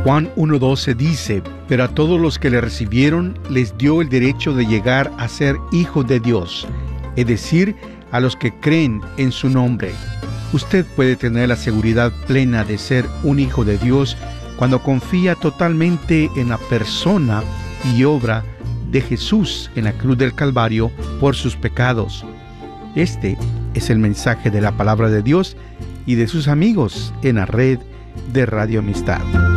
Juan 1:12 dice: pero a todos los que le recibieron les dio el derecho de llegar a ser hijos de Dios, es decir, a los que creen en su nombre. Usted puede tener la seguridad plena de ser un hijo de Dios cuando confía totalmente en la persona y obra de Jesús en la cruz del Calvario por sus pecados. Este es el mensaje de la palabra de Dios y de sus amigos en la red de Radio Amistad.